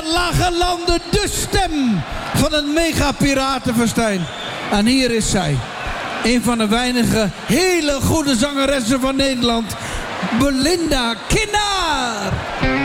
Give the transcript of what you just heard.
lage landen de stem van het mega-piratenfestijn. En hier is zij. Een van de weinige hele goede zangeressen van Nederland. Belinda Kinnaar.